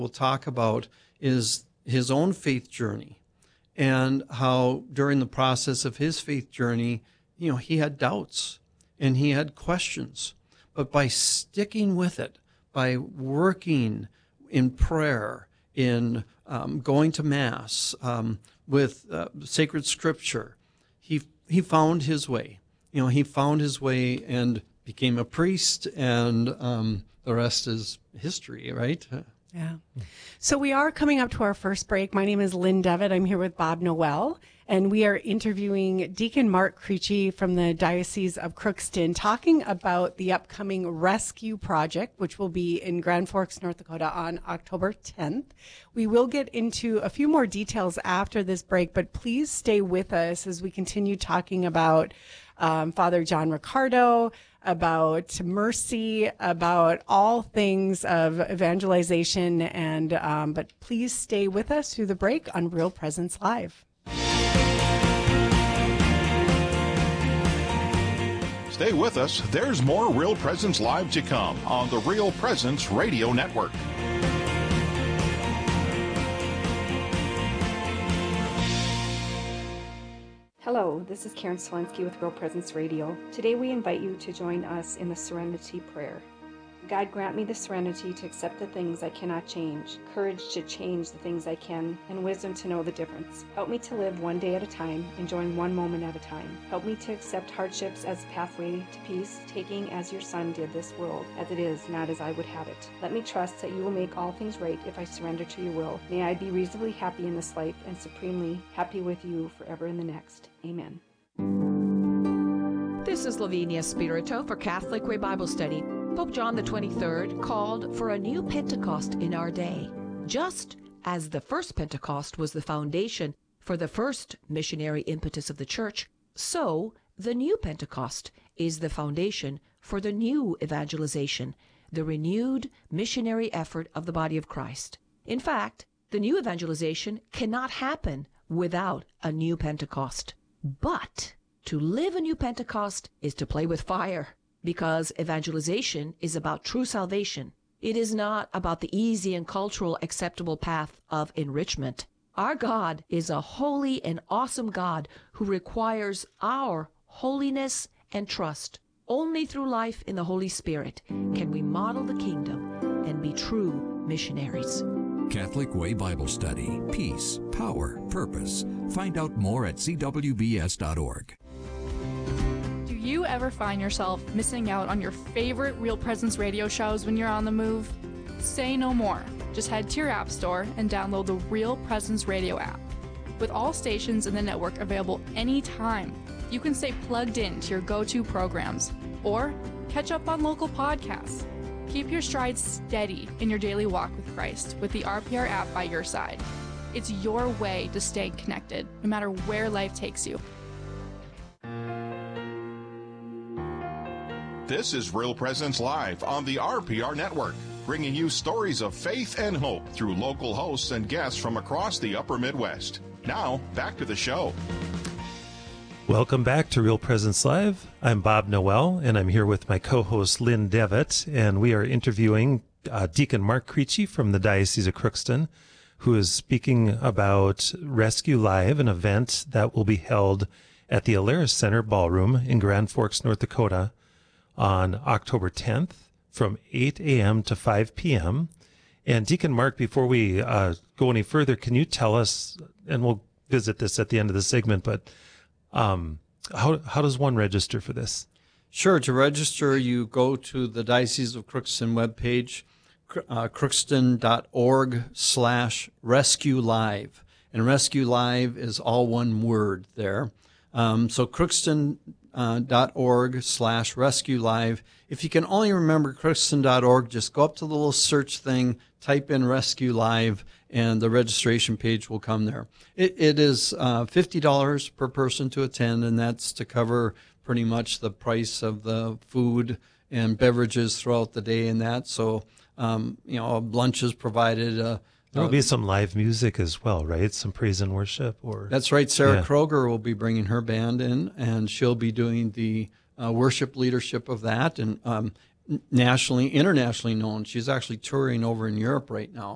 we'll talk about is his own faith journey and how during the process of his faith journey, he had doubts and he had questions. But by sticking with it, by working in prayer, in going to Mass, with sacred scripture, he found his way. He found his way and became a priest, and the rest is history, right? Yeah. So we are coming up to our first break. My name is Lynn Devitt. I'm here with Bob Noel, and we are interviewing Deacon Mark Creechy from the Diocese of Crookston, talking about the upcoming Rescue Project, which will be in Grand Forks, North Dakota on October 10th. We will get into a few more details after this break, but please stay with us as we continue talking about Father John Riccardo, about mercy, about all things of evangelization, and but please stay with us through the break on Real Presence Live. Stay with us. There's more Real Presence Live to come on the Real Presence Radio Network. Hello, this is Karen Selensky with Real Presence Radio. Today we invite you to join us in the Serenity Prayer. God, grant me the serenity to accept the things I cannot change, courage to change the things I can, and wisdom to know the difference. Help me to live one day at a time, enjoying one moment at a time. Help me to accept hardships as a pathway to peace, taking as your Son did this world, as it is, not as I would have it. Let me trust that you will make all things right if I surrender to your will. May I be reasonably happy in this life and supremely happy with you forever in the next. Amen. This is Lavinia Spirito for Catholic Way Bible Study. Pope John the 23rd called for a new Pentecost in our day. Just as the first Pentecost was the foundation for the first missionary impetus of the Church, so the new Pentecost is the foundation for the new evangelization, the renewed missionary effort of the body of Christ. In fact, the new evangelization cannot happen without a new Pentecost. But to live a new Pentecost is to play with fire, because evangelization is about true salvation. It is not about the easy and cultural acceptable path of enrichment. Our God is a holy and awesome God who requires our holiness and trust. Only through life in the Holy Spirit can we model the kingdom and be true missionaries. Catholic Way Bible Study. Peace, power, purpose. Find out more at cwbs.org. Do you ever find yourself missing out on your favorite Real Presence radio shows when you're on the move? Say no more. Just head to your app store and download the Real Presence Radio app. With all stations in the network available anytime, you can stay plugged in to your go-to programs or catch up on local podcasts. Keep your stride steady in your daily walk with Christ with the RPR app by your side. It's your way to stay connected, no matter where life takes you. This is Real Presence Live on the RPR Network, bringing you stories of faith and hope through local hosts and guests from across the upper Midwest. Now, back to the show. Welcome back to Real Presence Live. I'm Bob Noel, and I'm here with my co-host Lynn Devitt, and we are interviewing Deacon Mark Creechy from the Diocese of Crookston, who is speaking about Rescue Live, an event that will be held at the Alaris Center Ballroom in Grand Forks, North Dakota, on October 10th from 8 a.m. to 5 p.m. And Deacon Mark, before we go any further, can you tell us, and we'll visit this at the end of the segment, but how does one register for this? Sure. To register, you go to the Diocese of Crookston webpage, crookston.org/Rescue Live. And Rescue Live is all one word there. So crookston.org/Rescue Live. If you can only remember crookston.org, just go up to the little search thing, type in Rescue Live, and the registration page will come there. It is $50 per person to attend, and that's to cover pretty much the price of the food and beverages throughout the day and that. So, lunch is provided. There will be some live music as well, right? Some praise and worship. That's right. Sarah Kroger will be bringing her band in, and she'll be doing the worship leadership of that, and internationally known. She's actually touring over in Europe right now.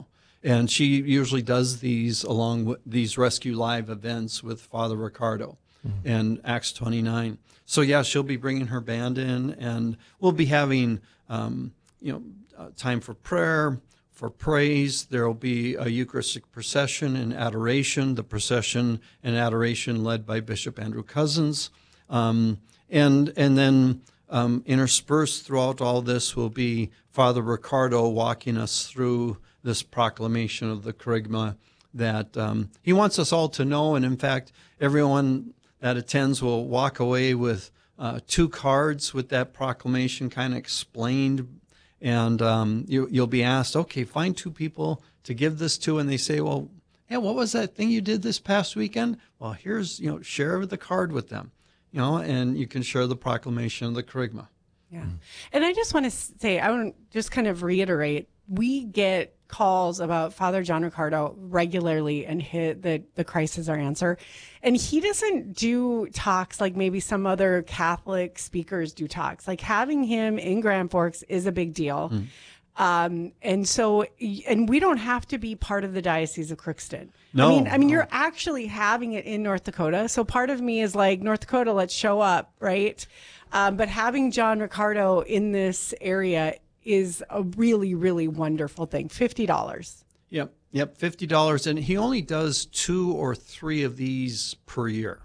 And she usually does these along with these Rescue Live events with Father Ricardo and Acts 29. So yeah, she'll be bringing her band in, and we'll be having time for prayer, for praise. There will be a Eucharistic procession and adoration. The procession and adoration led by Bishop Andrew Cousins, and then interspersed throughout all this will be Father Ricardo walking us through this proclamation of the Kerygma that he wants us all to know. And in fact, everyone that attends will walk away with 2 cards with that proclamation kind of explained. And you'll be asked, okay, find 2 people to give this to. And they say, well, yeah, what was that thing you did this past weekend? Well, here's, share the card with them, and you can share the proclamation of the Kerygma. Yeah. And I just want to say, I want to just kind of reiterate, we get calls about Father John Ricardo regularly, and the Christ is our answer. And he doesn't do talks like maybe some other Catholic speakers do talks. Like having him in Grand Forks is a big deal. And we don't have to be part of the Diocese of Crookston. No. I mean, you're actually having it in North Dakota. So part of me is like, North Dakota, let's show up, right? But having John Ricardo in this area is a really, really wonderful thing. $50. Yep, $50. And he only does 2 or 3 of these per year.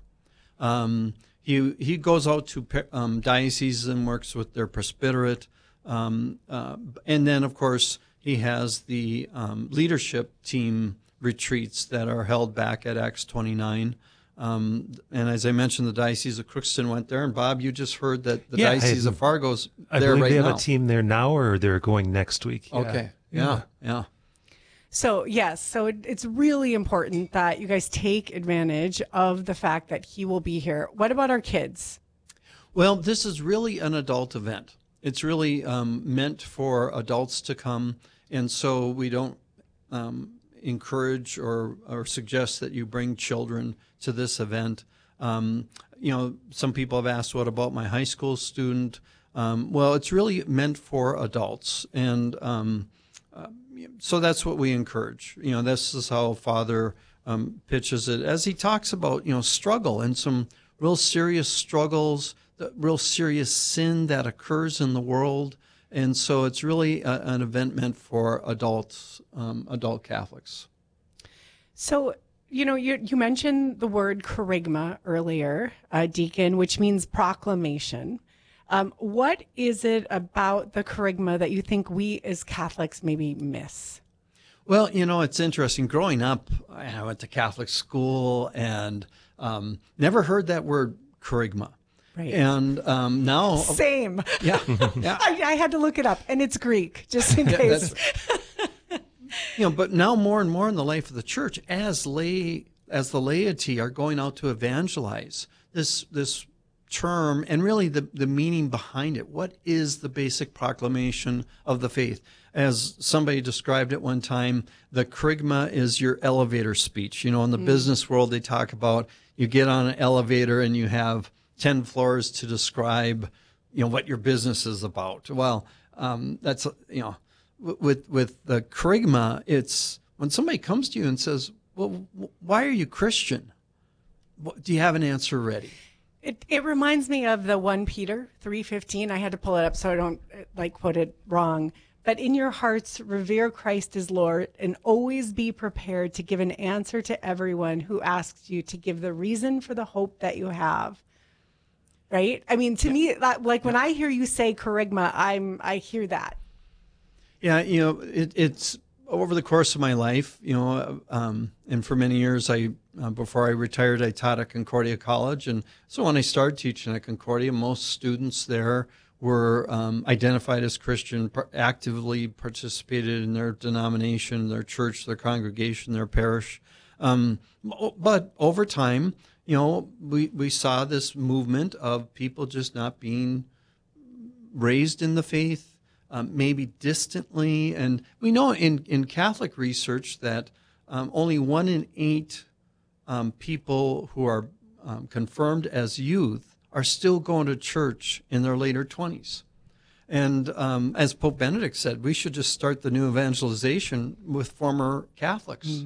He goes out to dioceses and works with their presbyterate. And then, of course, he has the leadership team retreats that are held back at Acts 29. And as I mentioned, the Diocese of Crookston went there. And Bob, you just heard that the Diocese of Fargo's there right now. I believe they have a team there now, or they're going next week. Okay. Yeah. So, yes. So it's really important that you guys take advantage of the fact that he will be here. What about our kids? Well, this is really an adult event. It's really meant for adults to come. And so we don't encourage or suggest that you bring children to this event. Some people have asked, what about my high school student? Well, it's really meant for adults. And so that's what we encourage. This is how Father pitches it as he talks about, struggle and some real serious struggles, the real serious sin that occurs in the world. And so it's really an event meant for adults, adult Catholics. So, you mentioned the word kerygma earlier, Deacon, which means proclamation. What is it about the kerygma that you think we as Catholics maybe miss? Well, it's interesting. Growing up, I went to Catholic school and never heard that word kerygma. Right. And now... Same. Yeah. I had to look it up, and it's Greek, just in case. But now more and more in the life of the church, as the laity are going out to evangelize, this term and really the meaning behind it. What is the basic proclamation of the faith? As somebody described it one time, the kerygma is your elevator speech. In the business world, they talk about you get on an elevator and you have 10 floors to describe, what your business is about. Well, that's, with the kerygma, it's when somebody comes to you and says, well, why are you Christian? Do you have an answer ready? It reminds me of the 1 Peter 3:15. I had to pull it up so I don't quote it wrong. But in your hearts, revere Christ as Lord, and always be prepared to give an answer to everyone who asks you to give the reason for the hope that you have. Right? I mean, to me, when I hear you say kerygma, I hear that. Yeah, it's over the course of my life, and for many years, before I retired, I taught at Concordia College. And so when I started teaching at Concordia, most students there were identified as Christian, actively participated in their denomination, their church, their congregation, their parish. But over time, we saw this movement of people just not being raised in the faith, maybe distantly. And we know in Catholic research that only 1 in 8 people who are confirmed as youth are still going to church in their later 20s. And as Pope Benedict said, we should just start the new evangelization with former Catholics.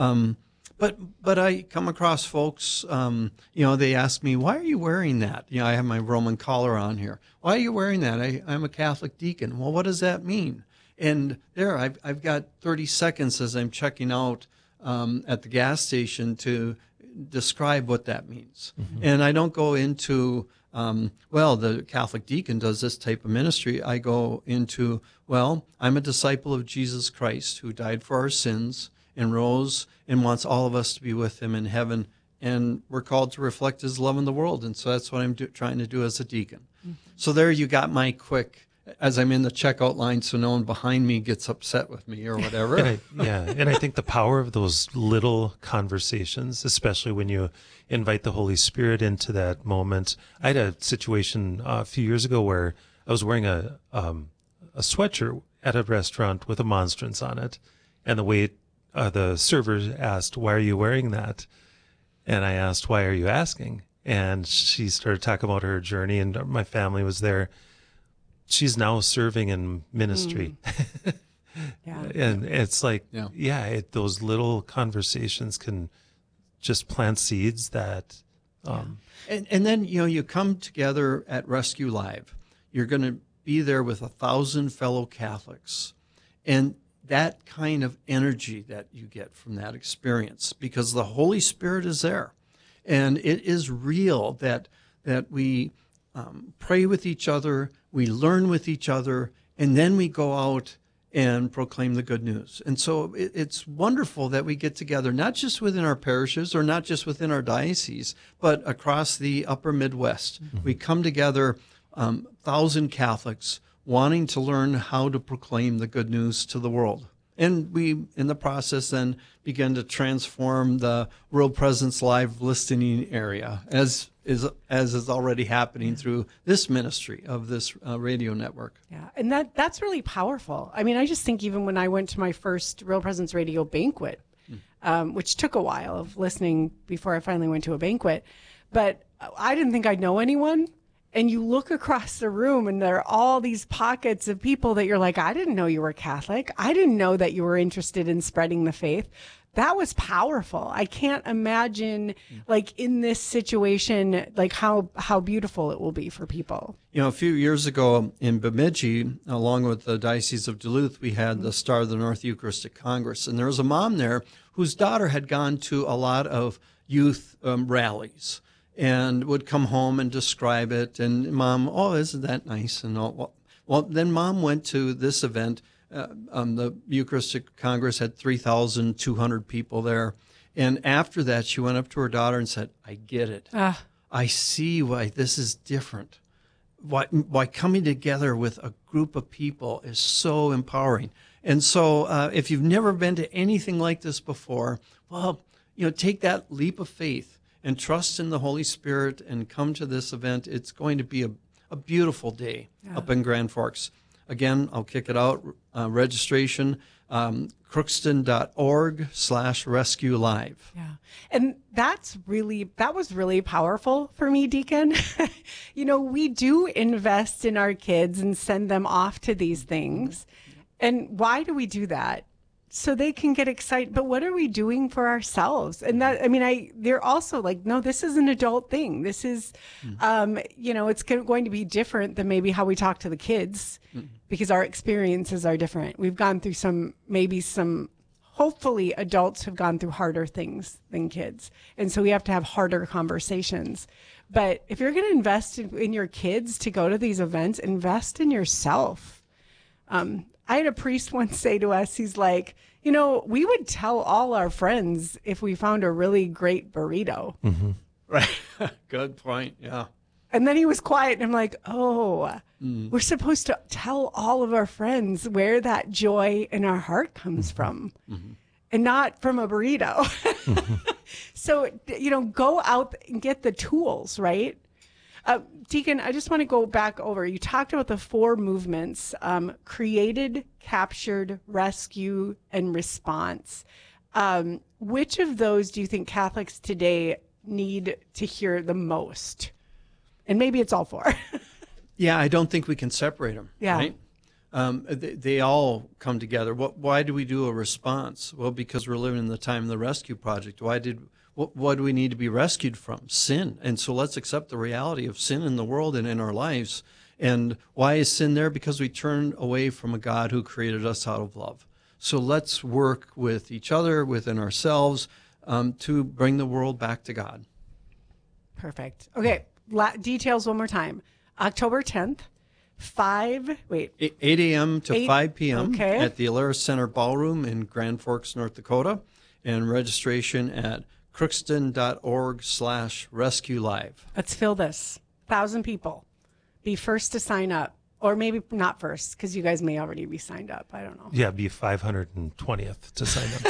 But I come across folks, they ask me, why are you wearing that? I have my Roman collar on here. Why are you wearing that? I'm a Catholic deacon. Well, what does that mean? And there, I've got 30 seconds as I'm checking out at the gas station to describe what that means. And I don't go into, the Catholic deacon does this type of ministry. I go into, I'm a disciple of Jesus Christ who died for our sins and rose and wants all of us to be with him in heaven. And we're called to reflect his love in the world. And so that's what I'm trying to do as a deacon. So there you got my quick, as I'm in the checkout line so no one behind me gets upset with me or whatever. And I think the power of those little conversations, especially when you invite the Holy Spirit into that moment. I had a situation a few years ago where I was wearing a sweatshirt at a restaurant with a monstrance on it. And the server asked, why are you wearing that? And I asked, why are you asking? And she started talking about her journey, and my family was there. She's now serving in ministry. And it's like, those little conversations can just plant seeds that. And then, you come together at Rescue Live. You're going to be there with 1,000 fellow Catholics. And that kind of energy that you get from that experience, because the Holy Spirit is there. And it is real that we pray with each other, we learn with each other, and then we go out and proclaim the good news. And so it's wonderful that we get together, not just within our parishes or not just within our diocese, but across the upper Midwest. We come together, 1,000 Catholics, wanting to learn how to proclaim the good news to the world. And we, in the process, then begin to transform the Real Presence Live listening area, as is already happening through this ministry of this radio network. Yeah, and that's really powerful. I mean, I just think even when I went to my first Real Presence Radio banquet, which took a while of listening before I finally went to a banquet, but I didn't think I'd know anyone. And you look across the room and there are all these pockets of people that you're like, I didn't know you were Catholic. I didn't know that you were interested in spreading the faith. That was powerful. I can't imagine, like, in this situation, like how beautiful it will be for people. A few years ago in Bemidji, along with the Diocese of Duluth, we had the Star of the North Eucharistic Congress. And there was a mom there whose daughter had gone to a lot of youth rallies and would come home and describe it. And Mom, isn't that nice? And all. Well, then Mom went to this event. The Eucharistic Congress had 3,200 people there. And after that, she went up to her daughter and said, I get it. I see why this is different. Why coming together with a group of people is so empowering. And so if you've never been to anything like this before, take that leap of faith and trust in the Holy Spirit and come to this event. It's going to be a beautiful day up in Grand Forks. Again, I'll kick it out. Registration, crookston.org/rescue live. Yeah. And that was really powerful for me, Deacon. We do invest in our kids and send them off to these things. And why do we do that? So they can get excited. But what are we doing for ourselves? And they're also like, no, this is an adult thing. This is, it's going to be different than maybe how we talk to the kids because our experiences are different. We've gone through hopefully adults have gone through harder things than kids. And so we have to have harder conversations. But if you're going to invest in your kids to go to these events, invest in yourself. I had a priest once say to us, he's like, we would tell all our friends if we found a really great burrito. Mm-hmm. Right. Good point. Yeah. And then he was quiet and I'm like, we're supposed to tell all of our friends where that joy in our heart comes from and not from a burrito. So, go out and get the tools, right? Deacon, I just want to go back over. You talked about the 4 movements, created, captured, rescue, and response. Which of those do you think Catholics today need to hear the most? And maybe it's all 4. Yeah, I don't think we can separate them. Yeah. Right? They all come together. Why do we do a response? Well, because we're living in the time of the Rescue Project. What do we need to be rescued from? Sin. And so let's accept the reality of sin in the world and in our lives. And why is sin there? Because we turned away from a God who created us out of love. So let's work with each other, within ourselves, to bring the world back to God. Perfect. Okay, details one more time. October 10th, 8 a.m. to 5 p.m. Okay. at the Alaris Center Ballroom in Grand Forks, North Dakota, and registration at crookston.org/rescuelive. Let's fill this. 1,000 people. Be first to sign up. Or maybe not first, because you guys may already be signed up. I don't know. Yeah, be 520th to sign up.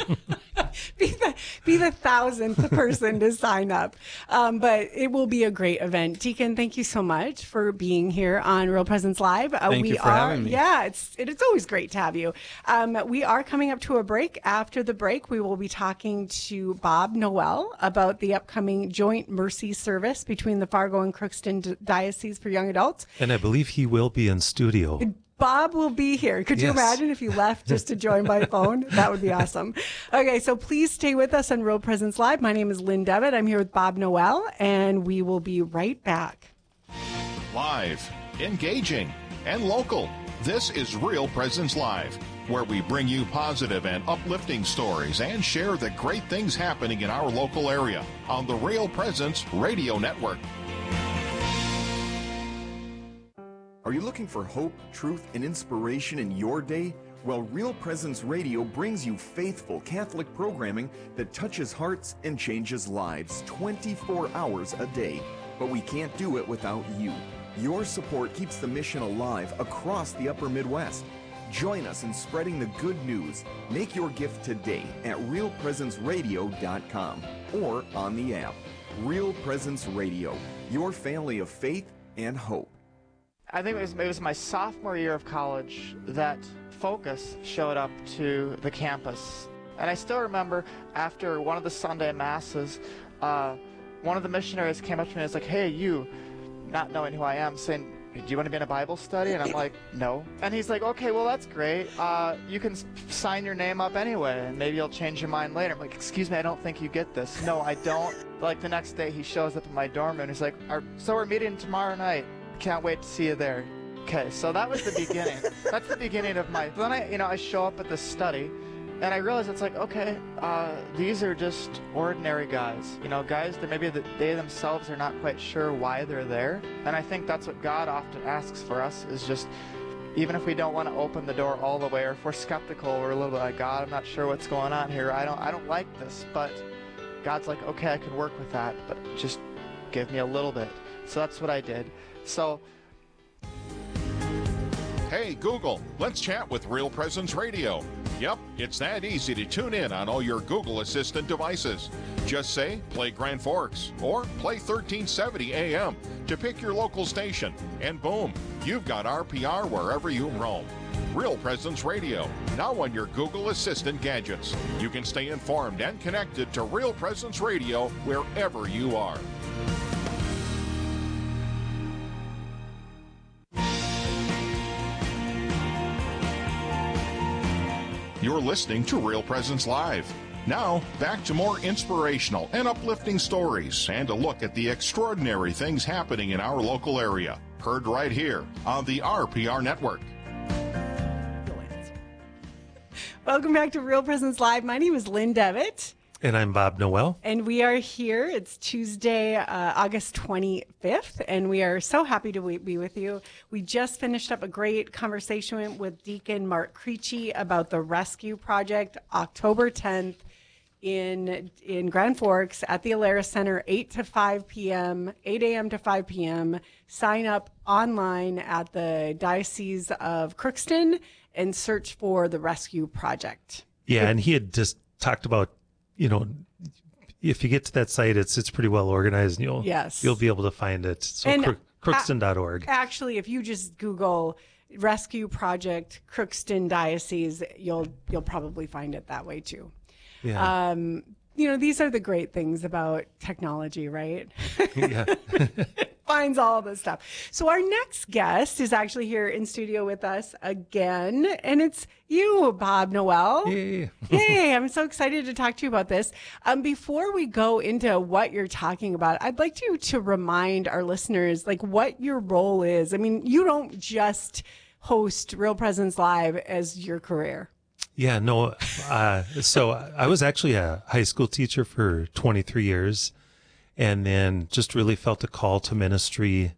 be the 1,000th person to sign up. But it will be a great event. Deacon, thank you so much for being here on Real Presence Live. Thank you for having me. Yeah, it's always great to have you. We are coming up to a break. After the break, we will be talking to Bob Noel about the upcoming Joint Mercy Service between the Fargo and Crookston Diocese for Young Adults. And I believe he will be in studio. Bob will be here. Could you imagine if you left just to join by phone? That would be awesome. Okay, so please stay with us on Real Presence Live. My name is Lynn Devitt. I'm here with Bob Noel, and we will be right back. Live, engaging, and local. This is Real Presence Live, where we bring you positive and uplifting stories and share the great things happening in our local area on the Real Presence Radio Network. Are you looking for hope, truth, and inspiration in your day? Well, Real Presence Radio brings you faithful Catholic programming that touches hearts and changes lives 24 hours a day. But we can't do it without you. Your support keeps the mission alive across the Upper Midwest. Join us in spreading the good news. Make your gift today at realpresenceradio.com or on the app. Real Presence Radio, your family of faith and hope. I think it was my sophomore year of college that Focus showed up to the campus. And I still remember after one of the Sunday masses, one of the missionaries came up to me and was like, "Hey, you," not knowing who I am, saying, "Do you want to be in a Bible study?" And I'm like, "No." And he's like, "Okay, well, that's great. You can sign your name up anyway, and maybe you'll change your mind later." I'm like, "Excuse me, I don't think you get this." "No, I don't." Like the next day, he shows up in my dorm room, and he's like, "So we're meeting tomorrow night. Can't wait to see you there." Okay, so that was the beginning. That's the beginning of my... Then I show up at this study, and I realize it's like, okay, these are just ordinary guys. Guys that maybe they themselves are not quite sure why they're there. And I think that's what God often asks for us, is just, even if we don't want to open the door all the way, or if we're skeptical, we're a little bit like, "God, I'm not sure what's going on here. I don't like this." But God's like, "Okay, I can work with that, but just give me a little bit." So that's what I did. So, hey Google, let's chat with Real Presence Radio. Yep, it's that easy to tune in on all your Google Assistant devices. Just say, "Play Grand Forks," or "Play 1370 AM" to pick your local station, and boom, you've got RPR wherever you roam. Real Presence Radio, now on your Google Assistant gadgets. You can stay informed and connected to Real Presence Radio wherever you are. You're listening to Real Presence Live. Now, back to more inspirational and uplifting stories and a look at the extraordinary things happening in our local area. Heard right here on the RPR Network. Welcome back to Real Presence Live. My name is Lynn Devitt. And I'm Bob Noel. And we are here. It's Tuesday, August 25th, and we are so happy to be with you. We just finished up a great conversation with Deacon Mark Creechy about the Rescue Project, October 10th in Grand Forks at the Alaris Center, 8 a.m. to 5 p.m. Sign up online at the Diocese of Crookston and search for the Rescue Project. Yeah, and he had just talked about, if you get to that site, it's pretty well organized, and you'll be able to find it. So crookston.org. Actually, if you just Google Rescue Project Crookston Diocese, you'll probably find it that way too. Yeah. These are the great things about technology, right? Yeah. finds all this stuff. So our next guest is actually here in studio with us again, and it's you, Bob Noel. Yay. Hey, I'm so excited to talk to you about this. Before we go into what you're talking about, I'd like you to remind our listeners like what your role is. I mean, you don't just host Real Presence Live as your career. Yeah, no. So I was actually a high school teacher for 23 years, and then just really felt a call to ministry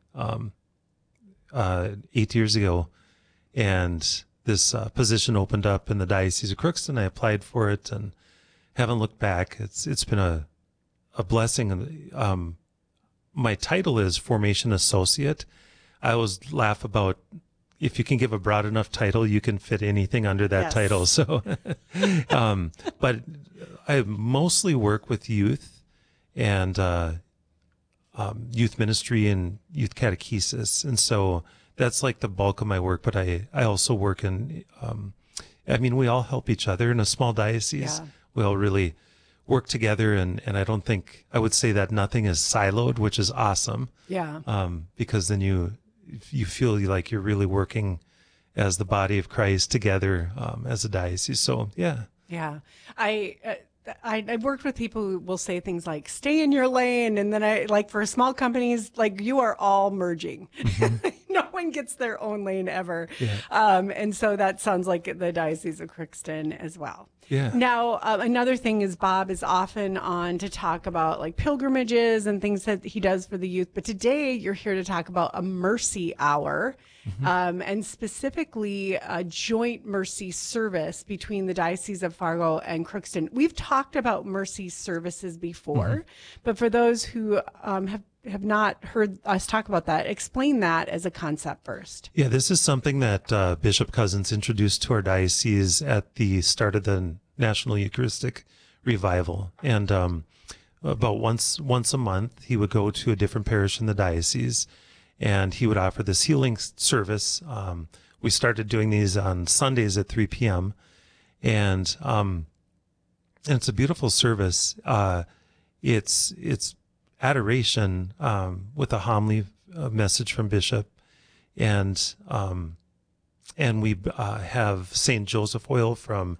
8 years ago. And this position opened up in the Diocese of Crookston. I applied for it and haven't looked back. It's been a blessing. My title is Formation Associate. I always laugh about, if you can give a broad enough title, you can fit anything under that title. So, but I mostly work with youth and youth ministry and youth catechesis. And so that's like the bulk of my work. But I also work in, we all help each other in a small diocese. Yeah. We all really work together. And I don't think, I would say that nothing is siloed, which is awesome. Yeah. Because then you feel like you're really working as the body of Christ together as a diocese. So, yeah. Yeah. I worked with people who will say things like, stay in your lane. And then for small companies, like you are all merging. Mm-hmm. No one gets their own lane ever. Yeah. And so that sounds like the Diocese of Crookston as well. Yeah. Now, another thing is Bob is often on to talk about like pilgrimages and things that he does for the youth. But today you're here to talk about a mercy hour, and specifically a joint mercy service between the Diocese of Fargo and Crookston. We've talked about mercy services before, but for those who have not heard us talk about that, explain that as a concept first. Yeah, this is something that Bishop Cousins introduced to our diocese at the start of the National Eucharistic Revival. And about once a month, he would go to a different parish in the diocese, and he would offer this healing service. We started doing these on Sundays at 3 p.m., and it's a beautiful service. It's adoration with a homily message from Bishop, and we have St. Joseph oil from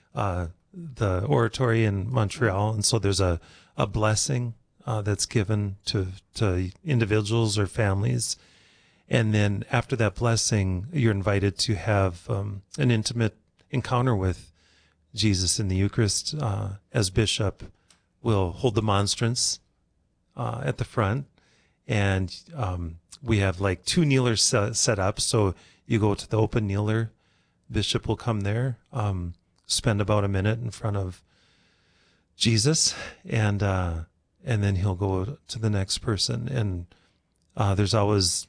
the oratory in Montreal, and so there's a blessing that's given to individuals or families, and then after that blessing, you're invited to have an intimate encounter with Jesus in the Eucharist, as Bishop will hold the monstrance at the front, and we have like 2 kneelers set up. So you go to the open kneeler, Bishop will come there, spend about a minute in front of Jesus, and then he'll go to the next person. And there's always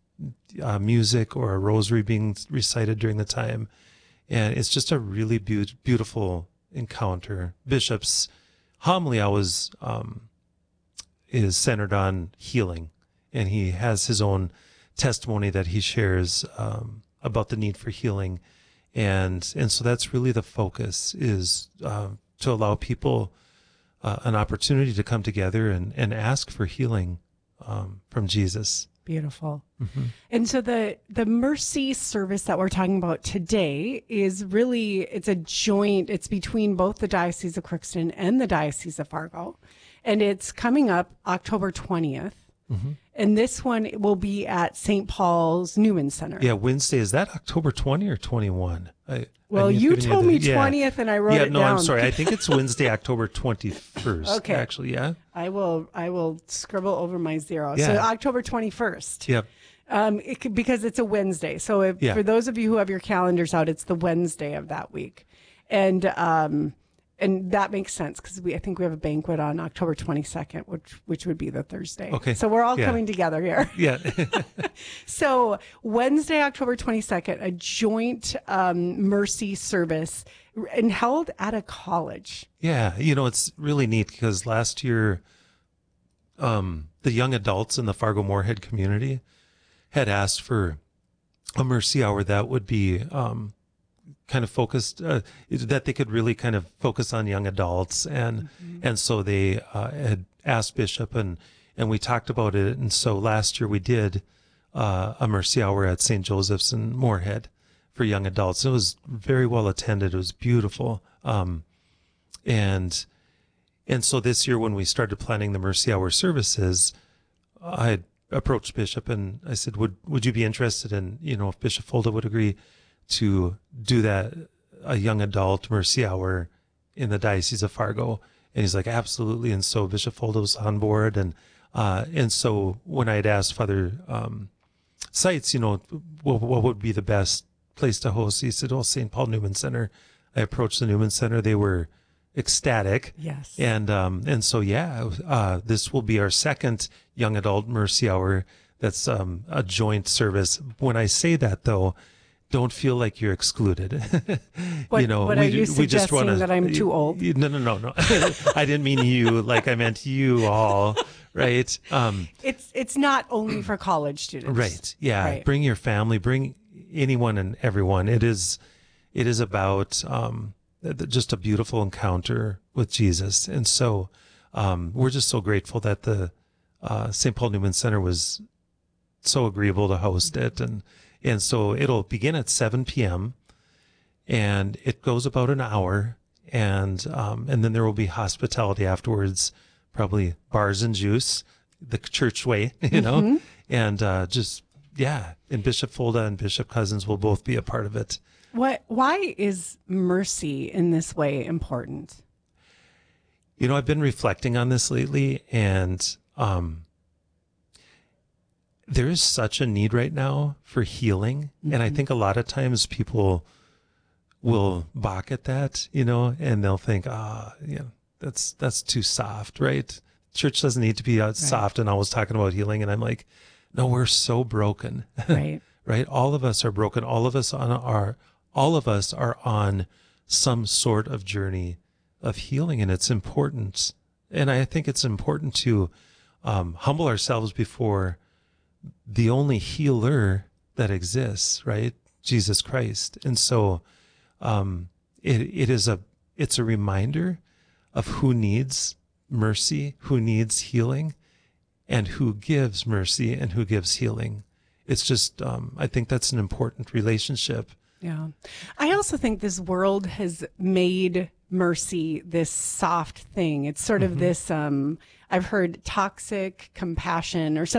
music or a rosary being recited during the time, and it's just a really beautiful encounter. Bishop's homily always is centered on healing, and he has his own testimony that he shares about the need for healing, and so that's really the focus, is to allow people an opportunity to come together and ask for healing from Jesus. Beautiful. Mm-hmm. And so the mercy service that we're talking about today is really, it's between both the Diocese of Crookston and the Diocese of Fargo. And it's coming up October 20th. Mm-hmm. And this one will be at St. Paul's Newman Center. Yeah, Wednesday. Is that October 20 or 21? You told me 20th and I wrote it down. I'm sorry. I think it's Wednesday, October 21st. Okay. Actually, yeah. I will scribble over my 0. Yeah. So October 21st. Yep. Because it's a Wednesday. So for those of you who have your calendars out, it's the Wednesday of that week. And that makes sense because I think we have a banquet on October 22nd, which would be the Thursday. Okay. So we're all coming together here. Yeah. So Wednesday, October 22nd, a joint mercy service and held at a college. Yeah. It's really neat because last year, the young adults in the Fargo-Moorhead community had asked for a mercy hour that would be kind of focused, that they could really kind of focus on young adults. And so they had asked Bishop, and and we talked about it. And so last year we did a Mercy Hour at St. Joseph's in Moorhead for young adults. It was very well attended. It was beautiful. And so this year when we started planning the Mercy Hour services, I approached Bishop and I said, would you be interested in, if Bishop Folda would agree to do that, a young adult Mercy Hour in the Diocese of Fargo? And he's like, absolutely. And so Bishop Folda was on board. And so when I had asked Father Seitz, what would be the best place to host, he said, St. Paul Newman Center. I approached the Newman Center. They were ecstatic. Yes. And so, this will be our second young adult Mercy Hour. That's a joint service. When I say that, though, don't feel like you're excluded. What are you suggesting, that I'm too old? No. I didn't mean you. Like I meant you all. Right. It's not only for college students. Right. Yeah. Right. Bring your family. Bring anyone and everyone. It is about just a beautiful encounter with Jesus. And so we're just so grateful that the St. Paul Newman Center was so agreeable to host it. And so it'll begin at 7 p.m. and it goes about an hour. And then there will be hospitality afterwards, probably bars and juice, the church way, and and Bishop Folda and Bishop Cousins will both be a part of it. Why is mercy in this way important? I've been reflecting on this lately, and there is such a need right now for healing. Mm-hmm. And I think a lot of times people will balk at that, and they'll think, that's too soft, right? Church doesn't need to be soft and always talking about healing. And I'm like, no, we're so broken. Right. Right. All of us are broken. All of us are on some sort of journey of healing, and it's important. And I think it's important to humble ourselves before the only healer that exists, right? Jesus Christ. And so it's a reminder of who needs mercy, who needs healing, and who gives mercy and who gives healing. It's just, I think that's an important relationship. Yeah. I also think this world has made mercy this soft thing. It's sort of this, I've heard toxic compassion or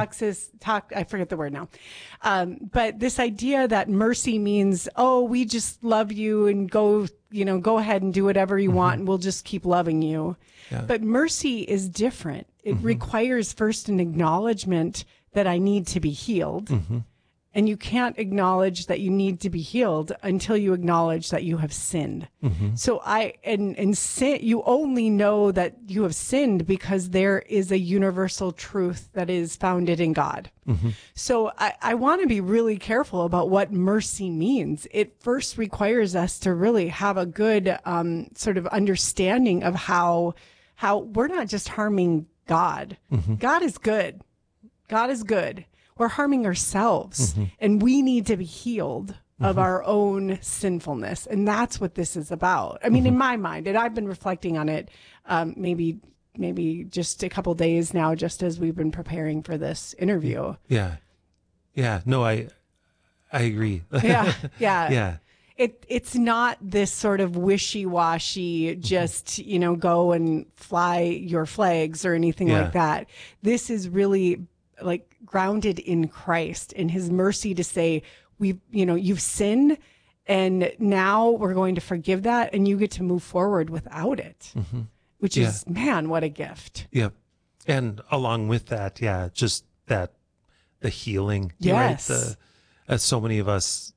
I forget the word now. But this idea that mercy means, we just love you and go ahead and do whatever you want and we'll just keep loving you. Yeah. But mercy is different. It requires first an acknowledgement that I need to be healed. And you can't acknowledge that you need to be healed until you acknowledge that you have sinned. So sin, you only know that you have sinned because there is a universal truth that is founded in God. So I want to be really careful about what mercy means. It first requires us to really have a good sort of understanding of how we're not just harming God. God is good. God is good. We're harming ourselves, and we need to be healed of our own sinfulness. And that's what this is about. I mean, in my mind, and I've been reflecting on it, maybe just a couple days now, just as we've been preparing for this interview. Yeah. No, I agree. Yeah. It's not this sort of wishy-washy, just, go and fly your flags or anything like that. This is really like grounded in Christ, in his mercy to say, you've sinned and now we're going to forgive that and you get to move forward without it, which is, man, what a gift. Yep. And along with that, just the healing. Yes. Right? As so many of us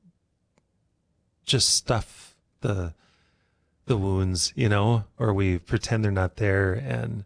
just stuff the wounds, or we pretend they're not there. And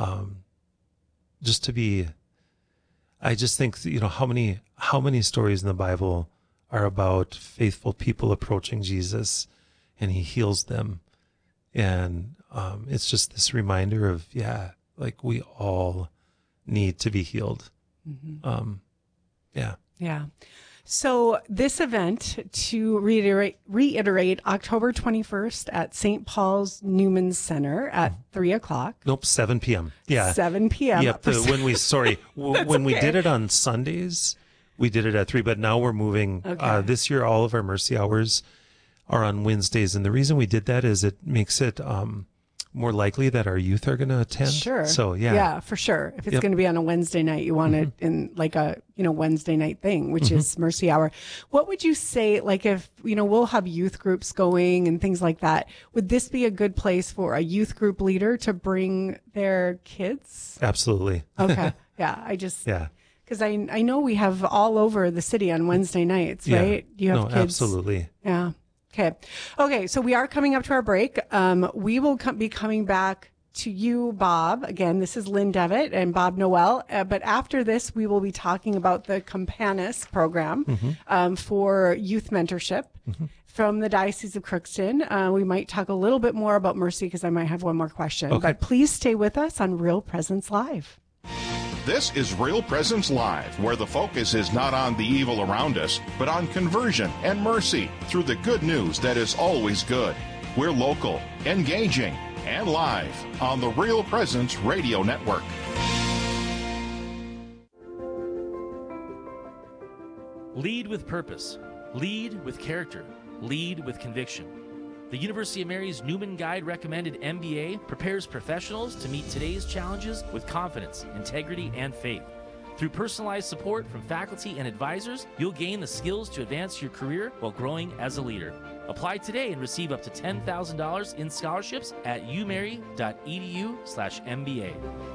just to be, I just think, how many stories in the Bible are about faithful people approaching Jesus and he heals them. And it's just this reminder of, like we all need to be healed. Yeah. So this event, to reiterate, October 21st at St. Paul's Newman Center at 3 o'clock. Nope, 7 p.m. Yeah. 7 p.m. Yep. When we did it on Sundays, we did it at 3, but now we're moving. Okay. This year, all of our mercy hours are on Wednesdays. And the reason we did that is it makes it more likely that our youth are going to attend. Sure. So, yeah. Yeah, for sure. If it's going to be on a Wednesday night, you want it in like a, Wednesday night thing, which is Mercy Hour. What would you say, like if, we'll have youth groups going and things like that. Would this be a good place for a youth group leader to bring their kids? Absolutely. Okay. Yeah. Because I know we have all over the city on Wednesday nights, right? You have kids. Absolutely. Yeah. Okay. So we are coming up to our break. We will be coming back to you, Bob. Again, this is Lynn Devitt and Bob Noel. But after this, we will be talking about the Campanis program for youth mentorship from the Diocese of Crookston. We might talk a little bit more about Mercy because I might have one more question. Okay. But please stay with us on Real Presence Live. This is Real Presence Live, where the focus is not on the evil around us, but on conversion and mercy through the good news that is always good. We're local, engaging, and live on the Real Presence Radio Network. Lead with purpose. Lead with character. Lead with conviction. The University of Mary's Newman Guide recommended MBA prepares professionals to meet today's challenges with confidence, integrity, and faith. Through personalized support from faculty and advisors, you'll gain the skills to advance your career while growing as a leader. Apply today and receive up to $10,000 in scholarships at umary.edu/MBA.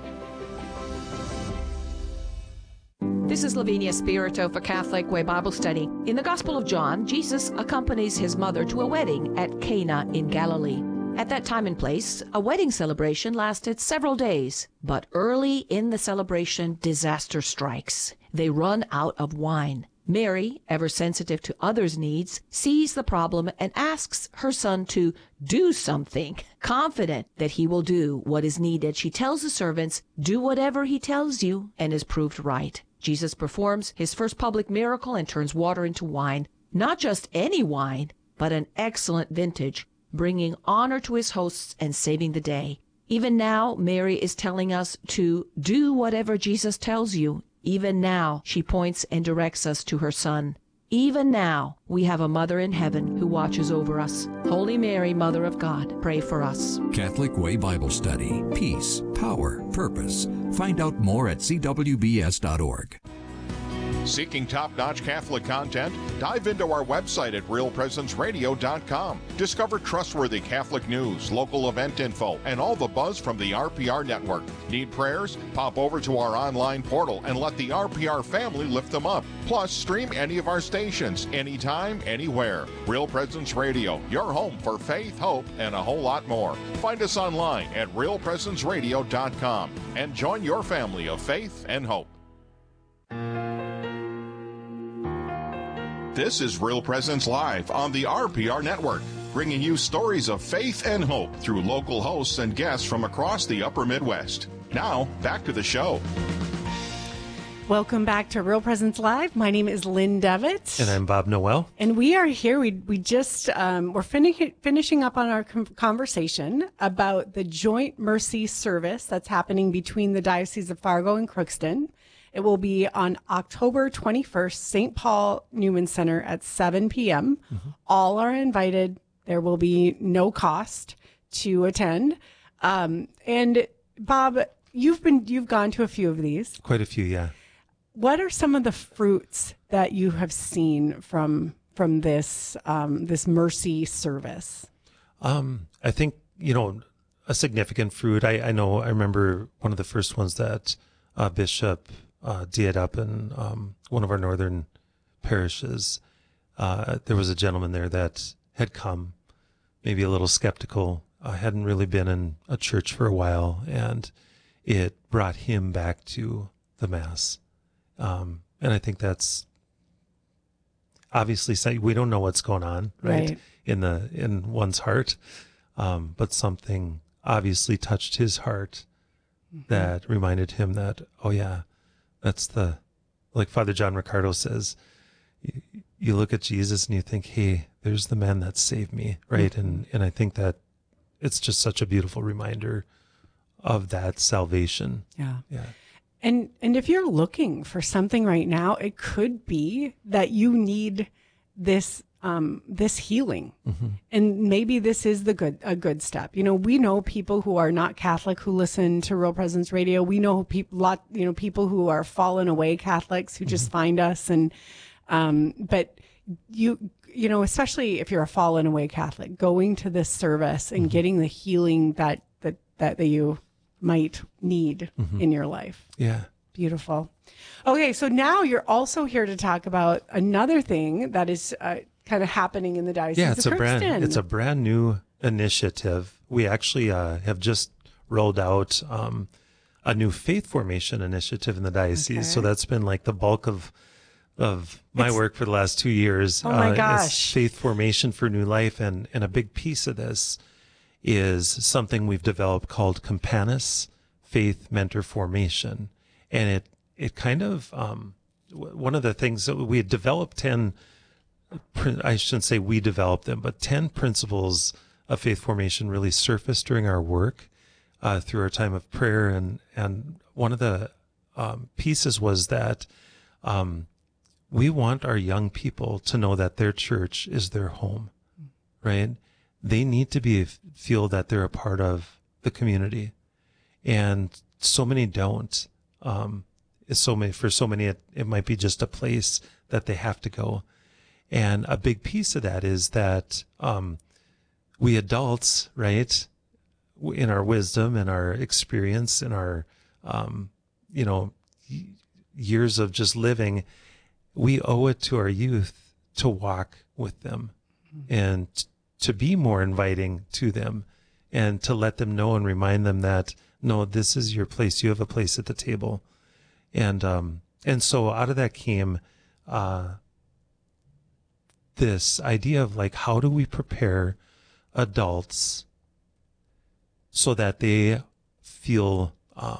This is Lavinia Spirito for Catholic Way Bible Study. In the Gospel of John, Jesus accompanies his mother to a wedding at Cana in Galilee. At that time and place, a wedding celebration lasted several days. But early in the celebration, disaster strikes. They run out of wine. Mary, ever sensitive to others' needs, sees the problem and asks her son to do something. Confident that he will do what is needed, she tells the servants, "Do whatever he tells you," and is proved right. Jesus performs his first public miracle and turns water into wine. Not just any wine, but an excellent vintage, bringing honor to his hosts and saving the day. Even now, Mary is telling us to do whatever Jesus tells you. Even now, she points and directs us to her Son. Even now, we have a Mother in heaven who watches over us. Holy Mary, Mother of God, pray for us. Catholic Way Bible Study. Peace, power, purpose. Find out more at cwbs.org. Seeking top-notch Catholic content? Dive into our website at realpresenceradio.com. Discover trustworthy Catholic news, local event info, and all the buzz from the RPR network. Need prayers? Pop over to our online portal and let the RPR family lift them up. Plus, stream any of our stations, anytime, anywhere. Real Presence Radio, your home for faith, hope, and a whole lot more. Find us online at realpresenceradio.com and join your family of faith and hope. This is Real Presence Live on the RPR Network, bringing you stories of faith and hope through local hosts and guests from across the upper Midwest. Now, back to the show. Welcome back to Real Presence Live. My name is Lynn Devitt. And I'm Bob Noel. And we are here. We just, we're finishing up on our conversation about the joint mercy service that's happening between the Diocese of Fargo and Crookston. It will be on October 21st, St. Paul Newman Center at 7 p.m. All are invited. There will be no cost to attend. And Bob, you've gone to a few of these. Quite a few, yeah. What are some of the fruits that you have seen from this this mercy service? I think, a significant fruit. I remember one of the first ones that Bishop did up in one of our northern parishes. There was a gentleman there that had come, maybe a little skeptical, hadn't really been in a church for a while, and it brought him back to the Mass. And I think that's obviously, we don't know what's going on, right? In one's heart, but something obviously touched his heart that reminded him that, oh yeah, that's like Father John Ricardo says, you look at Jesus and you think, hey, there's the man that saved me, right? And I think that it's just such a beautiful reminder of that salvation. Yeah. Yeah. And if you're looking for something right now, it could be that you need this this healing, and maybe this is a good step. We know people who are not Catholic who listen to Real Presence Radio. We know people who are fallen away Catholics who just find us, and but especially if you're a fallen away Catholic, going to this service and getting the healing that you might need in your life. Yeah. Beautiful. Okay, so now you're also here to talk about another thing that is kind of happening in the Diocese of Crookston. It's a brand new initiative. We actually have just rolled out a new faith formation initiative in the diocese. Okay. So that's been like the bulk of my work for the last 2 years. Oh my gosh. Faith formation for new life. And a big piece of this is something we've developed called Campanus Faith Mentor Formation. And it kind of, one of the things that we had developed I shouldn't say we developed them, but 10 principles of faith formation really surfaced during our work through our time of prayer. And one of the pieces was that we want our young people to know that their church is their home, right? They need to feel that they're a part of the community. And so many don't. For so many, it might be just a place that they have to go. And a big piece of that is that we adults, right, in our wisdom and our experience and our, years of just living, we owe it to our youth to walk with them and to be more inviting to them and to let them know and remind them that, no, this is your place. You have a place at the table. And so out of that came this idea of like, how do we prepare adults so that they feel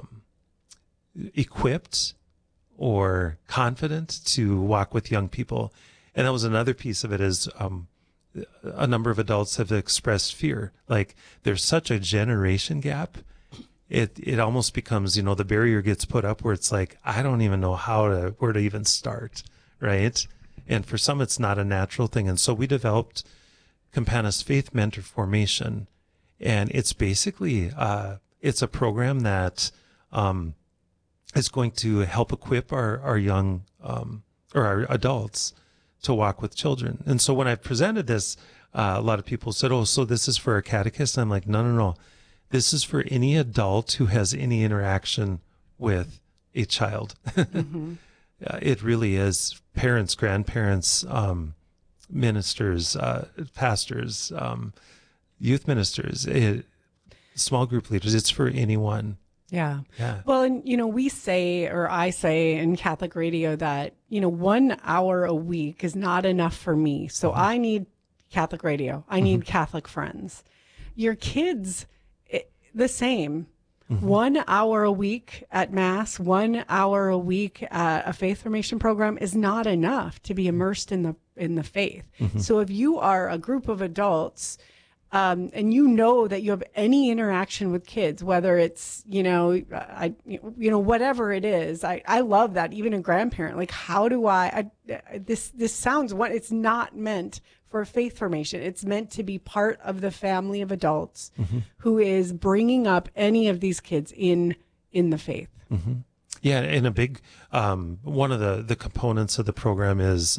equipped or confident to walk with young people? And that was another piece of it is a number of adults have expressed fear. Like there's such a generation gap. It almost becomes, the barrier gets put up where it's like, I don't even know where to even start, right? And for some, it's not a natural thing. And so we developed Campanus Faith Mentor Formation. And it's basically, it's a program that is going to help equip our young, or our adults to walk with children. And so when I presented this, a lot of people said, oh, so this is for a catechist? And I'm like, no. This is for any adult who has any interaction with a child. It really is parents, grandparents, ministers, pastors, youth ministers, small group leaders. It's for anyone. Yeah. Well, and, we say, or I say in Catholic radio that, 1 hour a week is not enough for me. So I need Catholic radio. I need Catholic friends. Your kids, the same. 1 hour a week at Mass, 1 hour a week at a faith formation program is not enough to be immersed in the faith. So if you are a group of adults, and that you have any interaction with kids, whether it's, whatever it is, I love that. Even a grandparent, like, how do this sounds it's not meant for faith formation. It's meant to be part of the family of adults who is bringing up any of these kids in the faith. Yeah. And a big, one of the components of the program is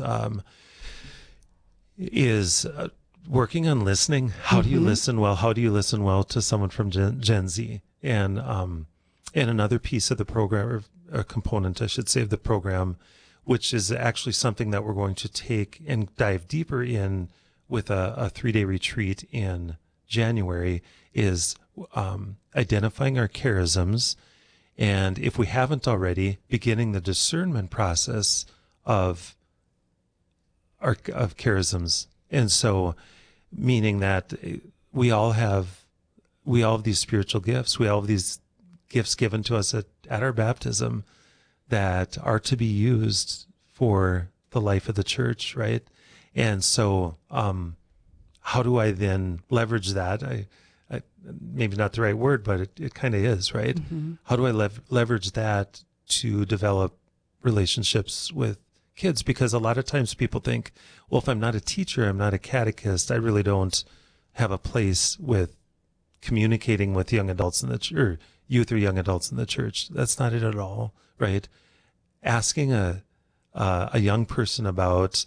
working on listening. How do you listen well? How do you listen well to someone from Gen Z? And another piece of the program, or a component, I should say, of the program, which is actually something that we're going to take and dive deeper in with a 3-day retreat in January, is identifying our charisms. And if we haven't already, beginning the discernment process of charisms. And so, meaning that we all have these spiritual gifts. We all have these gifts given to us at our baptism that are to be used for the life of the church, right? And so, how do I then leverage that? I maybe not the right word, but it kind of is, right? Mm-hmm. How do I leverage that to develop relationships with kids? Because a lot of times people think, well, if I'm not a teacher, I'm not a catechist, I really don't have a place with communicating with young adults in the church, or youth or young adults in the church. That's not it at all, right? Asking a young person about,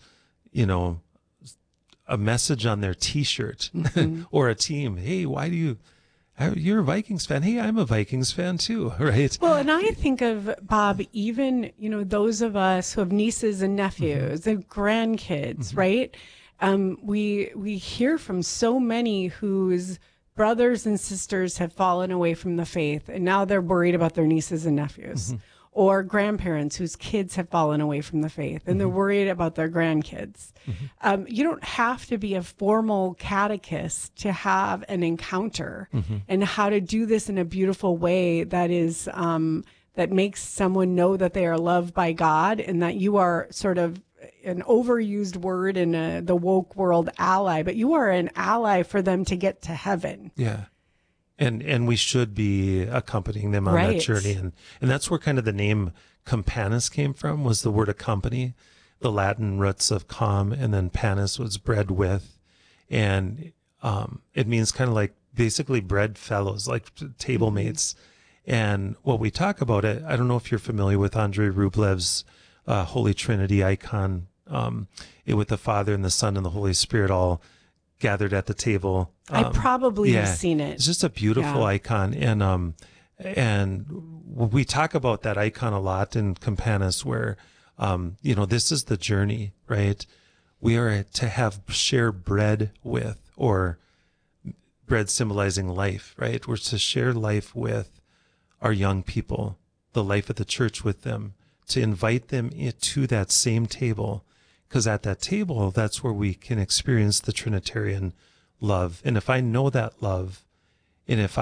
a message on their T-shirt Mm-hmm. or a team. Hey, you're a Vikings fan. Hey, I'm a Vikings fan too, right? Well, and I think of, Bob, even, those of us who have nieces and nephews and grandkids, right? We hear from so many whose brothers and sisters have fallen away from the faith, and now they're worried about their nieces and nephews. Or grandparents whose kids have fallen away from the faith, and they're worried about their grandkids. You don't have to be a formal catechist to have an encounter, and how to do this in a beautiful way that is that makes someone know that they are loved by God, and that you are sort of an overused word in the woke world, ally, but you are an ally for them to get to heaven. Yeah. And we should be accompanying them on that journey. And that's where kind of the name Campanus came from, was the word accompany, the Latin roots of com, and then panis was bread with. And it means kind of like basically bread fellows, like table mates. And what we talk about, I don't know if you're familiar with Andrei Rublev's Holy Trinity icon, with the Father and the Son and the Holy Spirit all gathered at the table. I probably have seen it. It's just a beautiful icon. And we talk about that icon a lot in Campanus, where, this is the journey, right? We are to share bread with, or bread symbolizing life, right? We're to share life with our young people, the life of the church with them, to invite them to that same table. Because at that table, that's where we can experience the Trinitarian love. And if I know that love, and if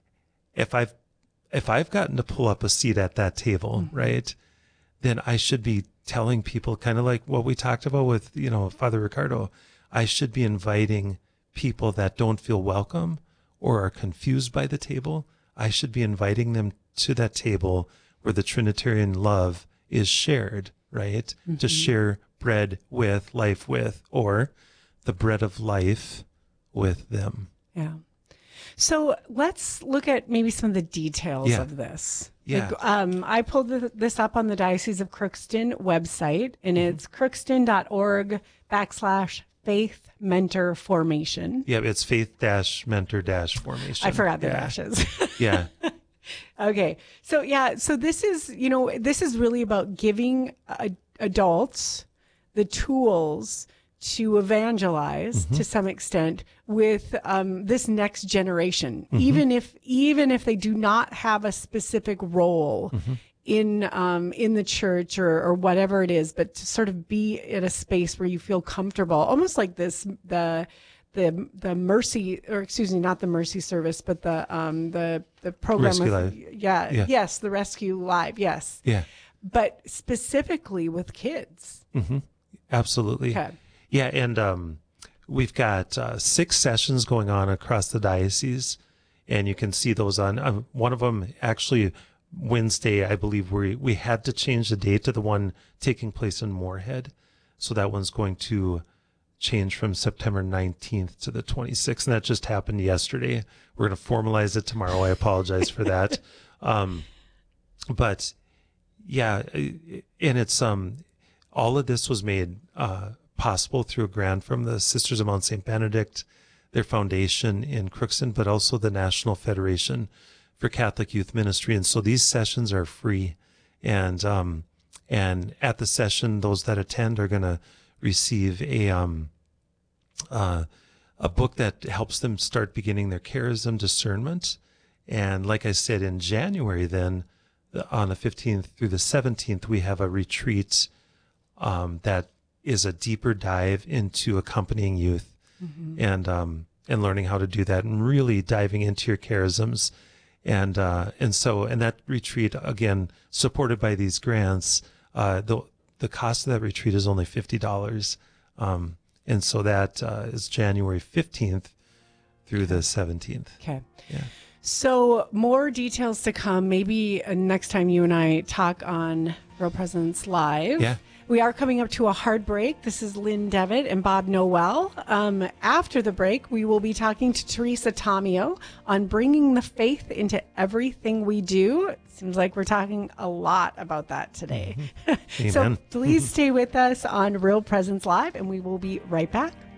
I've gotten to pull up a seat at that table, right, then I should be telling people, kind of like what we talked about with, Father Ricardo, I should be inviting people that don't feel welcome or are confused by the table. I should be inviting them to that table where the Trinitarian love is shared, right? To share bread with, life with, or the bread of life with them. Yeah. So let's look at maybe some of the details of this. Yeah. I pulled this up on the Diocese of Crookston website, and it's crookston.org/faith mentor formation. Yeah, it's faith-mentor-formation. I forgot the dashes. Yeah. Okay. So this is, this is really about giving adults the tools to evangelize to some extent with this next generation, even if they do not have a specific role in the church or whatever it is, but to sort of be in a space where you feel comfortable, almost like this the mercy, or excuse me, not the mercy service, but the program Rescue Live. Yes, the Rescue Live, yes. Yeah. But specifically with kids. Absolutely. Okay. Yeah, and we've got 6 sessions going on across the diocese, and you can see those on one of them. Actually, Wednesday, I believe we had to change the date to the one taking place in Moorhead, so that one's going to change from September 19th to the 26th, and that just happened yesterday. We're going to formalize it tomorrow. I apologize for that. But yeah, and it's all of this was made possible through a grant from the Sisters of Mount St. Benedict, their foundation in Crookston, but also the National Federation for Catholic Youth Ministry. And so these sessions are free. And at the session, those that attend are going to receive a book that helps them start beginning their charism discernment. And like I said, in January, then on the 15th through the 17th, we have a retreat that is a deeper dive into accompanying youth and learning how to do that, and really diving into your charisms. And that retreat, again, supported by these grants, the the cost of that retreat is only $50. And so that is January 15th through the 17th. Okay. Yeah. So more details to come. Maybe next time you and I talk on Real Presence Live. Yeah. We are coming up to a hard break. This is Lynn Devitt and Bob Noel. After the break, we will be talking to Teresa Tomeo on bringing the faith into everything we do. It seems like we're talking a lot about that today. Mm-hmm. So Amen. please stay with us on Real Presence Live, and we will be right back.